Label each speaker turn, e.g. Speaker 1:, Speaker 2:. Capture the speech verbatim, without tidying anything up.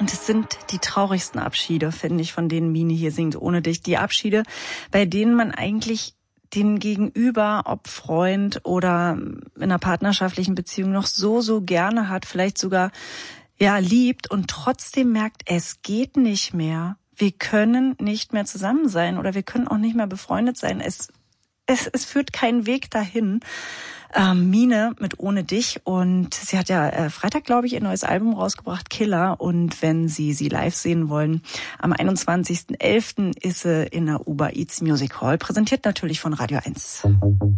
Speaker 1: Und es sind die traurigsten Abschiede, finde ich, von denen Mine hier singt, ohne dich. Die Abschiede, bei denen man eigentlich den Gegenüber, ob Freund oder in einer partnerschaftlichen Beziehung noch so, so gerne hat, vielleicht sogar ja liebt und trotzdem merkt, es geht nicht mehr. Wir können nicht mehr zusammen sein oder wir können auch nicht mehr befreundet sein. Es, es, es führt keinen Weg dahin. Ähm, Mine mit Ohne dich, und sie hat ja äh, Freitag, glaube ich, ihr neues Album rausgebracht, Killer, und wenn Sie sie live sehen wollen, am einundzwanzigsten elften ist sie in der Uber Eats Music Hall, präsentiert natürlich von Radio eins.